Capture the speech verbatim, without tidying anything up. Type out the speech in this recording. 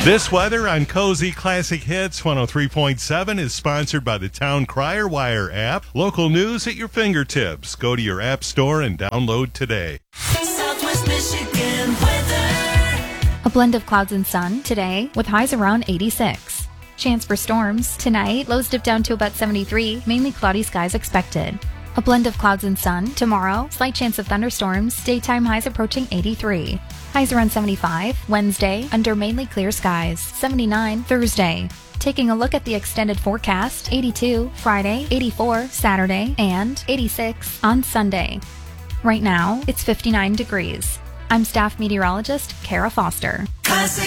This weather on Cozy Classic Hits one oh three point seven is sponsored by the Town Crier Wire app. Local news at your fingertips. Go to your app store and download today. Southwest Michigan weather. A blend of clouds and sun today with highs around eighty-six. Chance for storms tonight, lows dip down to about seventy-three, mainly cloudy skies expected. A blend of clouds and sun tomorrow, slight chance of thunderstorms, daytime highs approaching eighty-three. Highs around seventy-five. Wednesday, under mainly clear skies. seventy-nine Thursday. Taking a look at the extended forecast, eighty-two Friday, eighty-four Saturday, and eighty-six on Sunday. Right now, it's fifty-nine degrees. I'm staff meteorologist Kara Foster. Classic